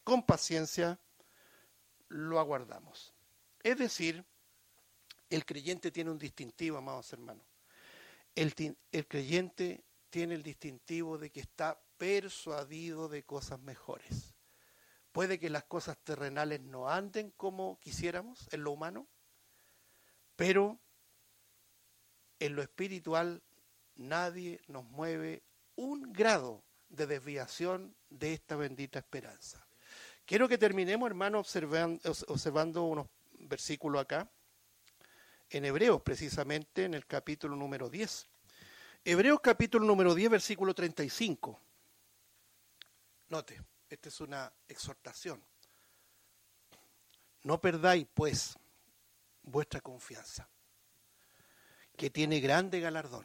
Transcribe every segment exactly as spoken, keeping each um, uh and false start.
con paciencia lo aguardamos. Es decir, el creyente tiene un distintivo, amados hermanos. El, el creyente tiene el distintivo de que está persuadido de cosas mejores. Puede que las cosas terrenales no anden como quisiéramos en lo humano, pero en lo espiritual nadie nos mueve un grado de desviación de esta bendita esperanza. Quiero que terminemos, hermano, observando, observando unos versículos acá, en Hebreos precisamente, en el capítulo número diez. Hebreos capítulo número diez, versículo treinta y cinco. Note, esta es una exhortación. No perdáis, pues, vuestra confianza, que tiene grande galardón.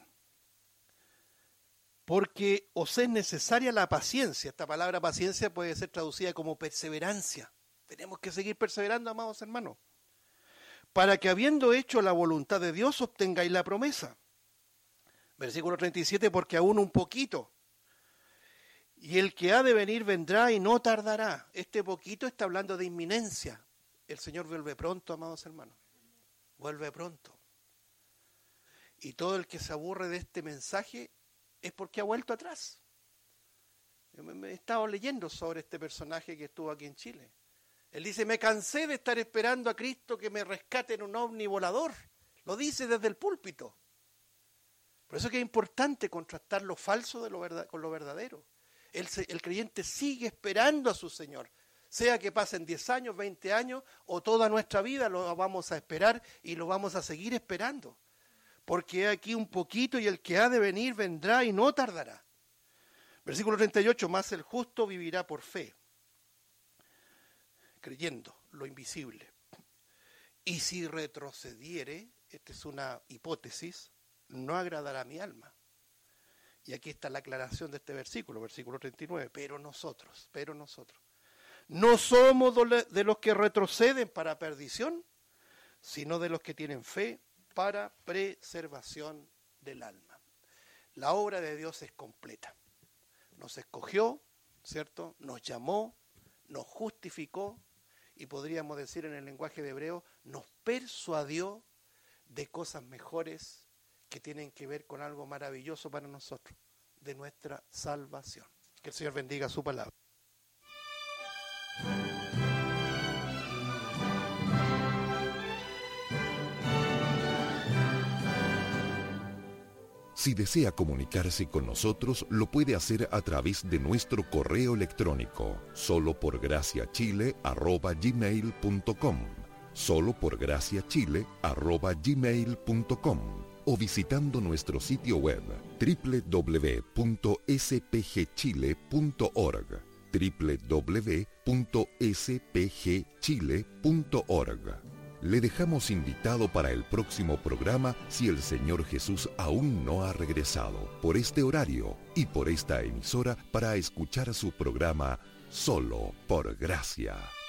Porque os es necesaria la paciencia. Esta palabra paciencia puede ser traducida como perseverancia. Tenemos que seguir perseverando, amados hermanos, para que habiendo hecho la voluntad de Dios obtengáis la promesa. Versículo treinta y siete, porque aún un poquito, y el que ha de venir vendrá y no tardará. Este poquito está hablando de inminencia. El Señor vuelve pronto, amados hermanos. Vuelve pronto. Y todo el que se aburre de este mensaje es porque ha vuelto atrás. Yo me he estado leyendo sobre este personaje que estuvo aquí en Chile. Él dice, me cansé de estar esperando a Cristo que me rescate en un ovni volador. Lo dice desde el púlpito. Por eso es que es importante contrastar lo falso de lo verdad, con lo verdadero. El, el creyente sigue esperando a su Señor. Sea que pasen diez años, veinte años o toda nuestra vida lo vamos a esperar y lo vamos a seguir esperando. Porque aquí un poquito y el que ha de venir vendrá y no tardará. Versículo treinta y ocho, más el justo vivirá por fe, creyendo lo invisible. Y si retrocediere, esta es una hipótesis, no agradará a mi alma. Y aquí está la aclaración de este versículo, versículo treinta y nueve, pero nosotros, pero nosotros, no somos de los que retroceden para perdición, sino de los que tienen fe para preservación del alma. La obra de Dios es completa. Nos escogió, ¿cierto? Nos llamó, nos justificó y podríamos decir en el lenguaje de hebreo, nos persuadió de cosas mejores que tienen que ver con algo maravilloso para nosotros, de nuestra salvación. Que el Señor bendiga su palabra. Si desea comunicarse con nosotros, lo puede hacer a través de nuestro correo electrónico, solo por gracia chile arroba gmail punto com, solo por gracia chile arroba gmail punto com, o visitando nuestro sitio web doble u doble u doble u punto s p g chile punto org, doble u doble u doble u punto s p g chile punto org. Le dejamos invitado para el próximo programa si el Señor Jesús aún no ha regresado, por este horario y por esta emisora para escuchar su programa Solo por Gracia.